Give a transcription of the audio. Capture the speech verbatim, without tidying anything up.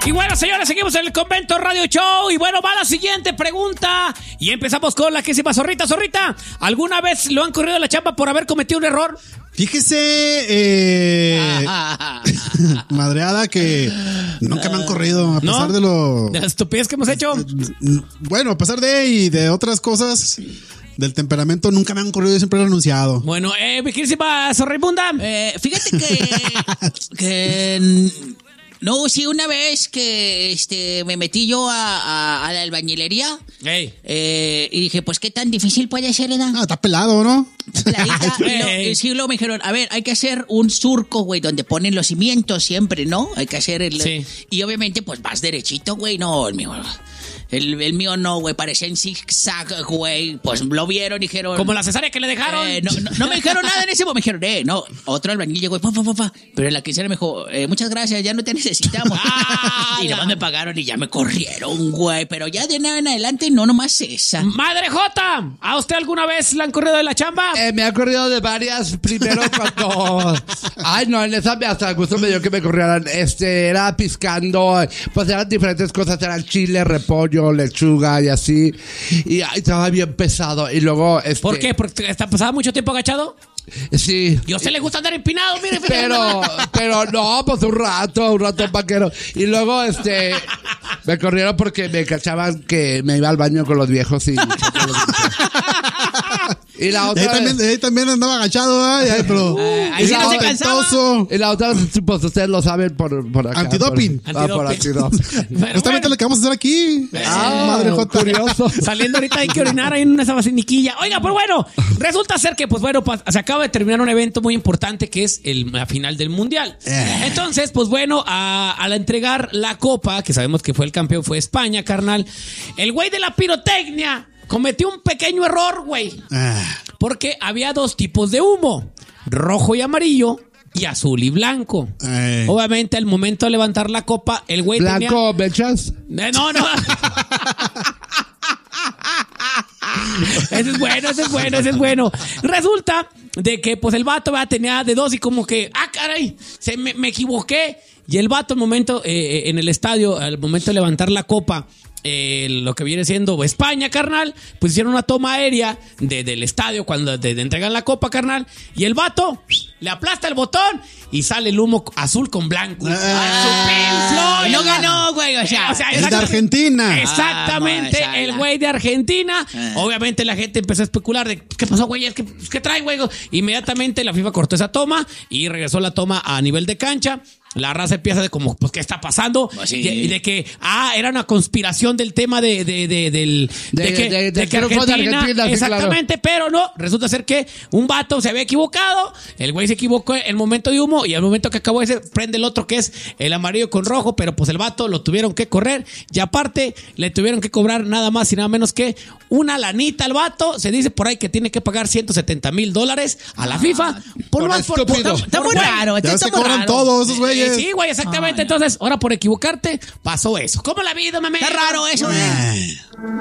Y bueno, señores, seguimos en el Convento Radio Show. Y bueno, va la siguiente pregunta. Y empezamos con la que se llama Zorrita. Zorrita, ¿alguna vez lo han corrido de la chamba por haber cometido un error? Fíjese, eh, madreada, que nunca me han corrido, a pesar ¿No? de lo... De las estupidez que hemos hecho. Bueno, a pesar de y de otras cosas del temperamento, nunca me han corrido y siempre lo he anunciado. Bueno, eh, mi queridísima Zorribunda. Eh, fíjate que... que no, sí, una vez que este me metí yo a, a, a la albañilería Hey. eh, y dije, pues, ¿qué tan difícil puede ser, edad? Ah, está pelado, ¿no? Peladita, y, lo, Hey. y sí, luego me dijeron, a ver, hay que hacer un surco, güey, donde ponen los cimientos siempre, ¿no? Hay que hacer el... Sí. Y obviamente, pues, vas derechito, güey, no, el mío... El, el mío no, güey, parecía en zigzag, güey. Pues lo vieron y dijeron... Como la cesárea que le dejaron. Eh, no, no, no me dijeron nada en ese momento. Me dijeron, eh, no, otro albañil llegó, pa, pa, pa, pa. Pero en la quincena me dijo, eh, muchas gracias, ya no te necesitamos. Ah, y ya. nomás me pagaron y ya me corrieron, güey. Pero ya de nada en adelante, no nomás esa. Madre Jota, ¿a usted alguna vez le han corrido de la chamba? Eh, me ha corrido de varias. Primero cuando... Ay, no, en esa me hasta gusto me dio que me corrieran. Este, era piscando. Pues eran diferentes cosas. Eran chile, repollo, lechuga y así. Y ay, estaba bien pesado. Y luego... Este, ¿Por qué? ¿Porque está pasaba mucho tiempo agachado? Sí. ¿Y a usted le gusta andar empinado? Mire, fíjate. Pero, pero no, pues un rato, un rato vaquero. Y luego, este, me corrieron porque me cachaban que me iba al baño con los viejos y... Y la Y otra ahí también, ahí también andaba agachado, ¿eh? Pero... Ah, ahí sí no se cansaba. talentoso. Y la otra, pues ustedes lo saben por, por acá. Antidoping. Por, ah, por Antidoping. antidoping. Pero Justamente bueno, lo que vamos a hacer aquí. Ah, Madre Jota. curioso. saliendo ahorita hay que orinar ahí en una sabaciniquilla. Oiga, pues bueno, resulta ser que, pues bueno, pa- se acaba de terminar un evento muy importante que es el, la final del Mundial. Eh. Entonces, pues bueno, a- al entregar la copa, que sabemos que fue el campeón, fue España, carnal, el güey de la pirotecnia cometió un pequeño error, güey. Ah, Porque había dos tipos de humo, rojo y amarillo y azul y blanco. Eh. Obviamente, al momento de levantar la copa, el güey Blanco, mechas. tenía... Eh, No, no. Ese es bueno, ese es bueno, ese es bueno. Resulta de que pues el vato ¿verdad? tenía de dos y como que, ah, caray, se me, me equivoqué. Y el vato al momento, eh, en el estadio, al momento de levantar la copa, eh, lo que viene siendo España, carnal, pues hicieron una toma aérea de, del estadio cuando te, te entregan la copa, carnal, y el vato le aplasta el botón y sale el humo azul con blanco. Ah. ¡Ay, su Y no pinflo! ganó, güey, o sea... O sea, es de exactamente. Argentina. Exactamente, Ah, el güey de Argentina. Ah. Obviamente la gente empezó a especular de ¿qué pasó, güey? ¿Qué, qué trae, güey? Inmediatamente la FIFA cortó esa toma y regresó la toma a nivel de cancha. La raza empieza de como, pues, ¿qué está pasando? Pues sí. Y, y de que, ah, era una conspiración del tema de, de, de, del, de, De- que, de- de del que triunfo de Argentina, Argentina, sí, exactamente, pero no, resulta ser que un vato se había equivocado, el güey se equivocó en el momento de humo y al momento que acabó ese, prende el otro que es el amarillo con rojo, pero pues el vato lo tuvieron que correr y aparte le tuvieron que cobrar nada más y nada menos que una lanita al vato, se dice por ahí que tiene que pagar ciento setenta mil dólares a la FIFA por, por más por, estúpido. por- Está por muy güey. raro, Ya ves está que muy cobran raro. todos esos güeyes. Eh, sí, güey, exactamente. Entonces, ahora por equivocarte, pasó eso. ¿Cómo la vida, mami? Está raro eso, eh. Ah.